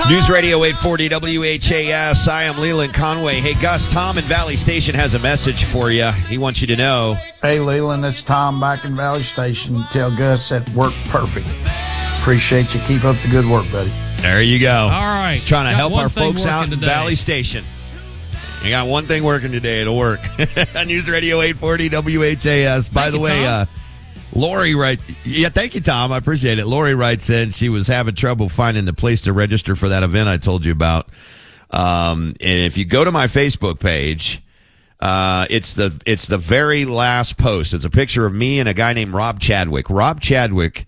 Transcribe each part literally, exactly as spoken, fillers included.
News Radio eight forty W H A S. I am Leland Conway. Hey, Gus, Tom in Valley Station has a message for you. He wants you to know. Hey, Leland, it's Tom back in Valley Station. Tell Gus that worked perfect. Appreciate you. Keep up the good work, buddy. There you go. All right. He's trying to Got help one our thing folks out in working today. Valley Station. You got one thing working today. It'll work. News Radio eight forty W H A S. By Thank the you, way, Tom. uh, Lori writes, yeah, thank you, Tom. I appreciate it. Lori writes in she was having trouble finding the place to register for that event I told you about. Um, and if you go to my Facebook page, uh, it's the it's the very last post. It's a picture of me and a guy named Rob Chadwick. Rob Chadwick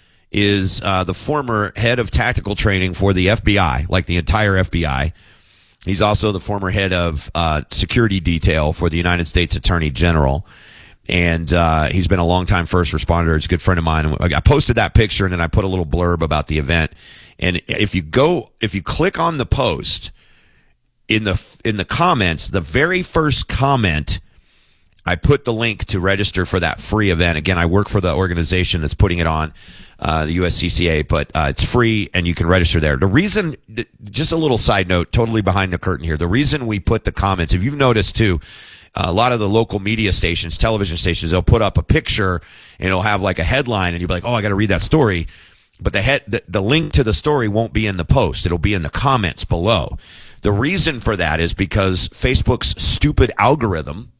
is uh, the former head of tactical training for the F B I, like the entire F B I. He's also the former head of uh, security detail for the United States Attorney General. And uh, he's been a longtime first responder. He's a good friend of mine. I posted that picture, and then I put a little blurb about the event. And if you go, if you click on the post, in the in the comments, the very first comment, I put the link to register for that free event. Again, I work for the organization that's putting it on, uh, the U S C C A, but uh, it's free, and you can register there. The reason, just a little side note, totally behind the curtain here, the reason we put the comments, if you've noticed too, a lot of the local media stations, television stations, they'll put up a picture and it'll have like a headline and you'll be like, oh, I got to read that story. But the head, the, the link to the story won't be in the post. It'll be in the comments below. The reason for that is because Facebook's stupid algorithm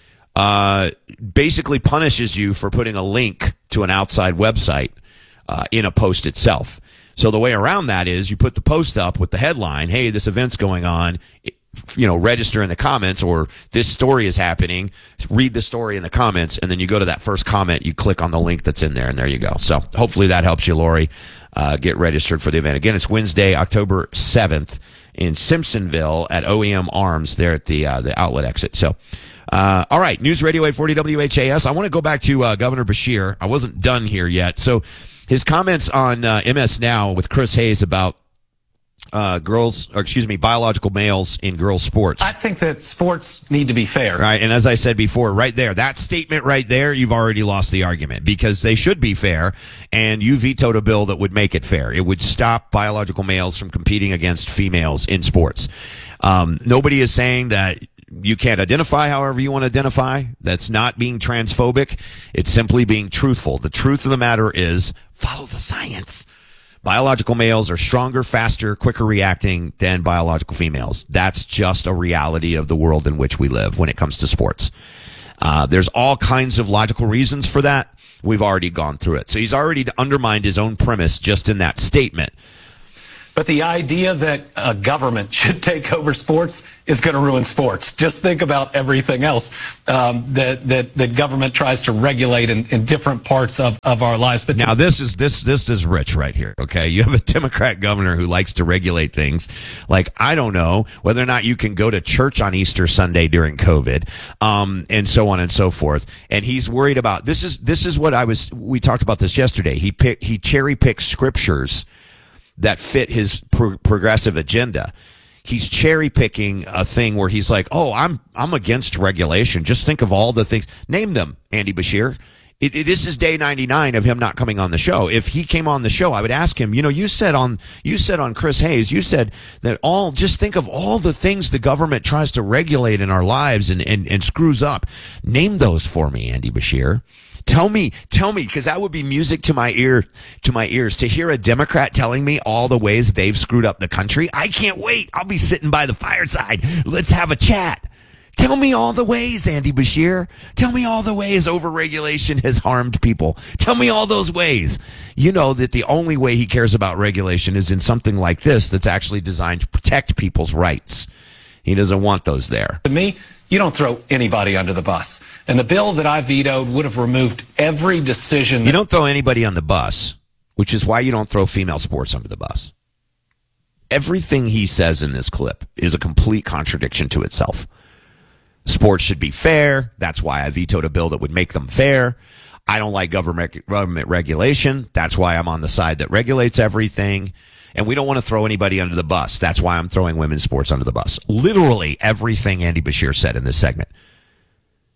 uh, basically punishes you for putting a link to an outside website uh, in a post itself. So the way around that is you put the post up with the headline, hey, this event's going on. It, you know, register in the comments, or this story is happening, read the story in the comments, and then you go to that first comment, you click on the link that's in there, and there you go. So hopefully that helps you, Lori, uh, get registered for the event. Again, it's Wednesday, October seventh in Simpsonville at O E M Arms there at the uh, the outlet exit. So, uh, all right, News Radio eight forty W H A S. I want to go back to uh, Governor Beshear. I wasn't done here yet. So his comments on uh, M S Now with Chris Hayes about Uh, girls, or excuse me, biological males in girls' sports. I think that sports need to be fair. Right, and as I said before, right there, that statement right there, you've already lost the argument, because they should be fair, and you vetoed a bill that would make it fair. It would stop biological males from competing against females in sports. Um, nobody is saying that you can't identify however you want to identify. That's not being transphobic. It's simply being truthful. The truth of the matter is, follow the science. Biological males are stronger, faster, quicker reacting than biological females. That's just a reality of the world in which we live when it comes to sports. Uh, there's all kinds of logical reasons for that. We've already gone through it. So he's already undermined his own premise just in that statement. But the idea that a government should take over sports is going to ruin sports. Just think about everything else um, that, that that government tries to regulate in, in different parts of, of our lives. But now this is this this is rich right here. Okay, you have a Democrat governor who likes to regulate things, like I don't know whether or not you can go to church on Easter Sunday during COVID, um, and so on and so forth. And he's worried about this is this is what I was. We talked about this yesterday. He pick he cherry picks scriptures that fit his pro- progressive agenda. He's cherry picking a thing where he's like, "Oh, I'm I'm against regulation. Just think of all the things. Name them, Andy Beshear." It, it, this is day ninety-nine of him not coming on the show. If he came on the show, I would ask him, you know, you said on you said on Chris Hayes, you said that all just think of all the things the government tries to regulate in our lives and and, and screws up. Name those for me, Andy Beshear. Tell me, tell me, because that would be music to my ear, to my ears, to hear a Democrat telling me all the ways they've screwed up the country. I can't wait. I'll be sitting by the fireside. Let's have a chat. Tell me all the ways, Andy Beshear. Tell me all the ways overregulation has harmed people. Tell me all those ways. You know that the only way he cares about regulation is in something like this that's actually designed to protect people's rights. He doesn't want those there. to me, you don't throw anybody under the bus. And the bill that I vetoed would have removed every decision. You don't throw anybody on the bus, which is why you don't throw female sports under the bus. Everything he says in this clip is a complete contradiction to itself. Sports should be fair. That's why I vetoed a bill that would make them fair. I don't like government government regulation. That's why I'm on the side that regulates everything. And we don't want to throw anybody under the bus. That's why I'm throwing women's sports under the bus. Literally everything Andy Beshear said in this segment.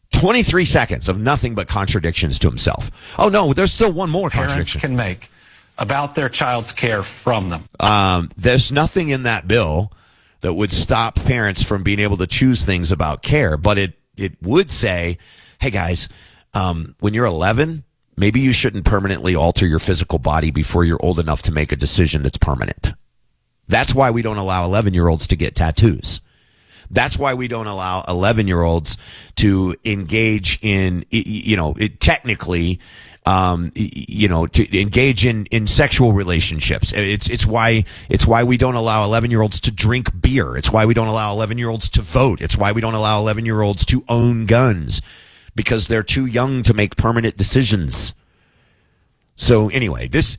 twenty-three seconds of nothing but contradictions to himself. Oh, no, there's still one more Parents contradiction. can make about their child's care from them. Um, there's nothing in that bill that would stop parents from being able to choose things about care, but it, it would say, hey guys, um, when you're eleven, maybe you shouldn't permanently alter your physical body before you're old enough to make a decision that's permanent. That's why we don't allow eleven-year-olds to get tattoos. That's why we don't allow eleven-year-olds to engage in, you know, it technically, um, you know, to engage in, in sexual relationships. It's, it's why, it's why we don't allow eleven-year-olds to drink beer. It's why we don't allow eleven-year-olds to vote. It's why we don't allow eleven-year-olds to own guns, because they're too young to make permanent decisions. So anyway, this,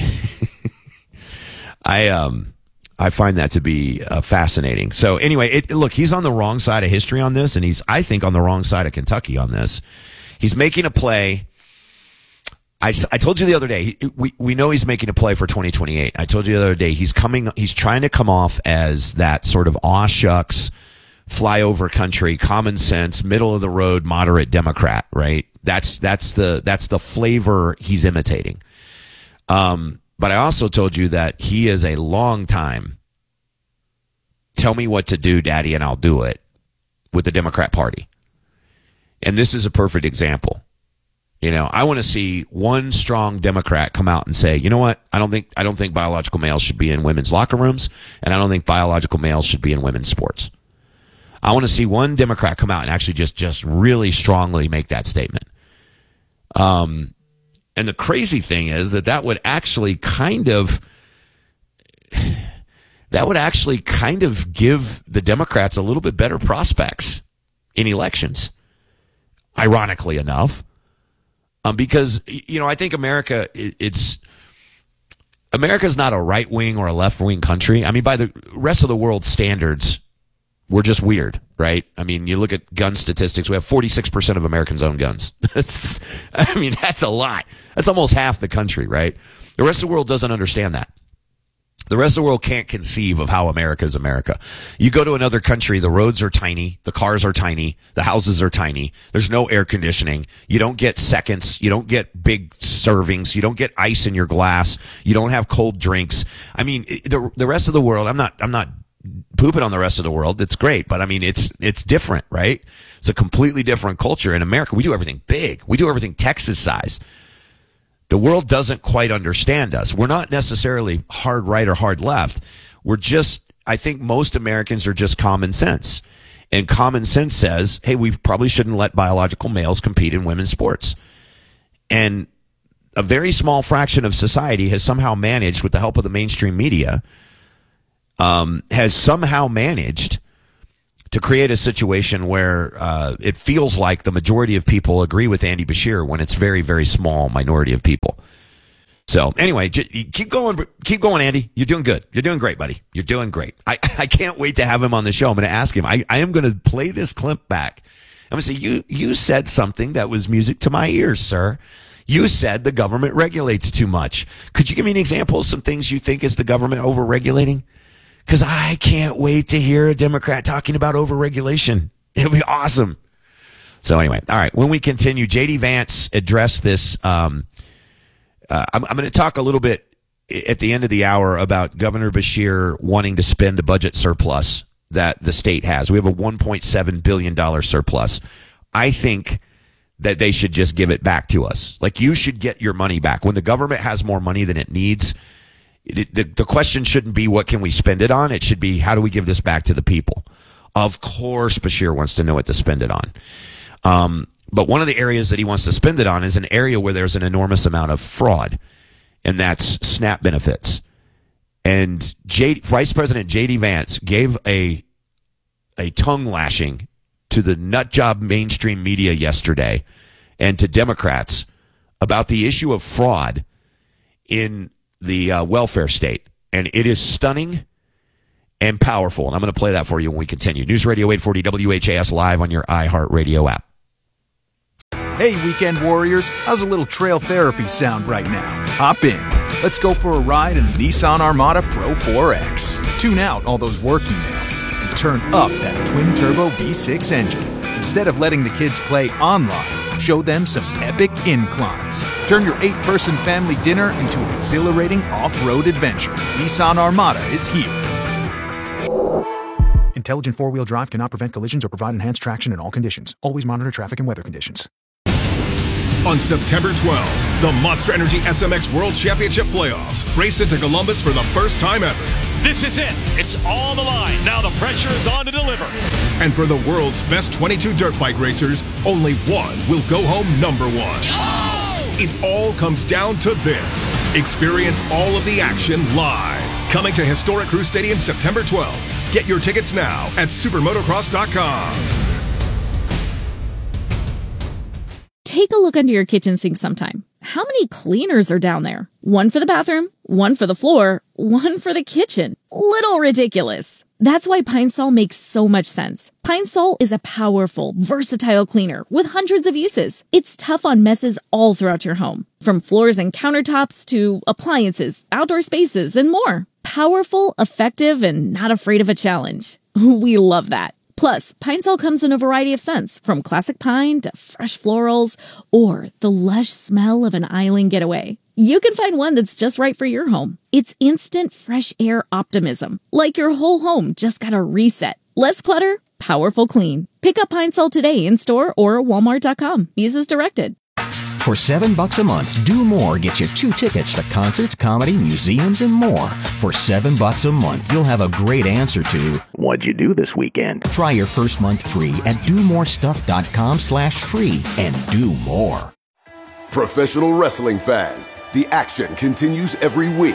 I, um, I find that to be uh, fascinating. So anyway, it, look, he's on the wrong side of history on this, and he's, I think, on the wrong side of Kentucky on this. He's making a play. I, I told you the other day, we, we know he's making a play for twenty twenty-eight. I told you the other day, he's coming, he's trying to come off as that sort of aw shucks, flyover country, common sense, middle of the road, moderate Democrat, right? That's, that's the, that's the flavor he's imitating. Um, But I also told you that he is a long time, tell me what to do, Daddy, and I'll do it, with the Democrat Party. And this is a perfect example. You know, I want to see one strong Democrat come out and say, you know what? I don't think I don't think biological males should be in women's locker rooms, and I don't think biological males should be in women's sports. I want to see one Democrat come out and actually just just really strongly make that statement. Um. And the crazy thing is that that would actually kind of, that would actually kind of give the Democrats a little bit better prospects in elections, ironically enough. Um, because, you know, I think America, it, it's, America's not a right-wing or a left-wing country. I mean, by the rest of the world's standards, we're just weird, right? I mean, you look at gun statistics, we have forty-six percent of Americans own guns. That's, I mean, that's a lot. That's almost half the country, right? The rest of the world doesn't understand that. The rest of the world can't conceive of how America is America. You go to another country, the roads are tiny, the cars are tiny, the houses are tiny, there's no air conditioning, you don't get seconds, you don't get big servings, you don't get ice in your glass, you don't have cold drinks. I mean, the the rest of the world, I'm not, I'm not pooping on the rest of the world. It's great, but I mean, it's, it's different, right? It's a completely different culture. In America, we do everything big. We do everything Texas size. The world doesn't quite understand us. We're not necessarily hard right or hard left. We're just, I think most Americans are just common sense. And common sense says, hey, we probably shouldn't let biological males compete in women's sports. And a very small fraction of society has somehow managed, with the help of the mainstream media, Um, has somehow managed to create a situation where uh, it feels like the majority of people agree with Andy Beshear when it's very, very small minority of people. So anyway, j- keep going, keep going, Andy. You're doing good. You're doing great, buddy. You're doing great. I, I can't wait to have him on the show. I'm going to ask him. I, I am going to play this clip back. I'm going to say, you, you said something that was music to my ears, sir. You said the government regulates too much. Could you give me an example of some things you think is the government over-regulating? Because I can't wait to hear a Democrat talking about overregulation. It'll be awesome. So anyway, all right. When we continue, J D Vance addressed this. Um, uh, I'm, I'm going to talk a little bit at the end of the hour about Governor Beshear wanting to spend a budget surplus that the state has. We have a one point seven billion dollars surplus. I think that they should just give it back to us. Like, you should get your money back. When the government has more money than it needs, It, the, the question shouldn't be what can we spend it on. It should be, how do we give this back to the people? Of course, Beshear wants to know what to spend it on. Um, but one of the areas that he wants to spend it on is an area where there's an enormous amount of fraud, and that's SNAP benefits. And J, Vice President J D Vance gave a a tongue lashing to the nut job mainstream media yesterday and to Democrats about the issue of fraud in the uh, welfare state, and it is stunning and powerful. And I'm going to play that for you when we continue. News Radio eight forty W H A S live on your iHeartRadio app. Hey, weekend warriors, how's a little trail therapy sound right now? Hop in. Let's go for a ride in the Nissan Armada Pro four X. Tune out all those work emails and turn up that twin-turbo V six engine. Instead of letting the kids play online, Show them some epic inclines. Turn your eight-person family dinner into an exhilarating off-road adventure. Nissan Armada is here. Intelligent four-wheel drive cannot prevent collisions or provide enhanced traction in all conditions. Always monitor traffic and weather conditions. On September twelfth, the Monster Energy S M X World Championship Playoffs race into Columbus for the first time ever. This is it. It's on the line. Now the pressure is on to deliver. And for the world's best twenty-two dirt bike racers, only one will go home number one. Oh! It all comes down to this. Experience all of the action live. Coming to historic Crew Stadium September twelfth. Get your tickets now at supermotocross dot com. Take a look under your kitchen sink sometime. How many cleaners are down there? One for the bathroom, one for the floor, one for the kitchen. Little ridiculous. That's why Pine Sol makes so much sense. Pine Sol is a powerful, versatile cleaner with hundreds of uses. It's tough on messes all throughout your home, from floors and countertops to appliances, outdoor spaces, and more. Powerful, effective, and not afraid of a challenge. We love that. Plus, Pine Sol comes in a variety of scents, from classic pine to fresh florals or the lush smell of an island getaway. You can find one that's just right for your home. It's instant fresh air optimism, like your whole home just got a reset. Less clutter, powerful clean. Pick up Pine Sol today in store or walmart dot com. Use as directed. For seven bucks a month, Do More gets you two tickets to concerts, comedy, museums, and more. For seven bucks a month, you'll have a great answer to what'd you do this weekend? Try your first month free at do more stuff dot com slash free and do more. Professional wrestling fans, the action continues every week.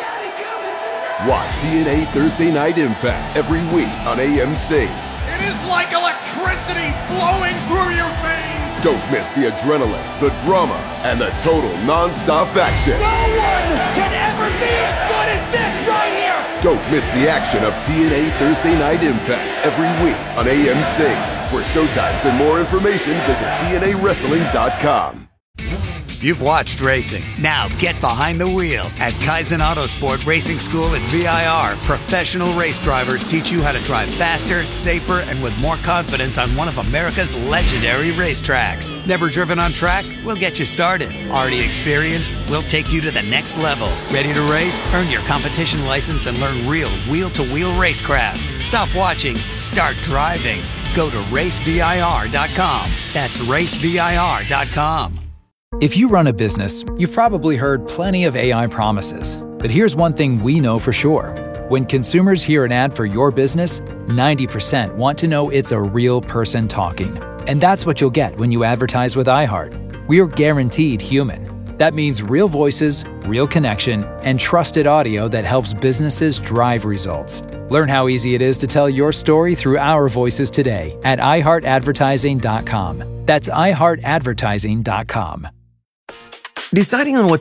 Watch T N A Thursday Night Impact every week on A M C. It is like electricity flowing through your veins. Don't miss the adrenaline, the drama, and the total non-stop action. No one can ever be as good as this right here. Don't miss the action of T N A Thursday Night Impact every week on A M C. For showtimes and more information, visit T N A wrestling dot com. You've watched racing. Now get behind the wheel. At Kaizen Autosport Racing School at V I R, professional race drivers teach you how to drive faster, safer, and with more confidence on one of America's legendary racetracks. Never driven on track? We'll get you started. Already experienced? We'll take you to the next level. Ready to race? Earn your competition license and learn real wheel-to-wheel racecraft. Stop watching. Start driving. Go to race V I R dot com. That's race V I R dot com. If you run a business, you've probably heard plenty of A I promises. But here's one thing we know for sure. When consumers hear an ad for your business, ninety percent want to know it's a real person talking. And that's what you'll get when you advertise with iHeart. We're guaranteed human. That means real voices, real connection, and trusted audio that helps businesses drive results. Learn how easy it is to tell your story through our voices today at i heart advertising dot com. That's i heart advertising dot com. Deciding on what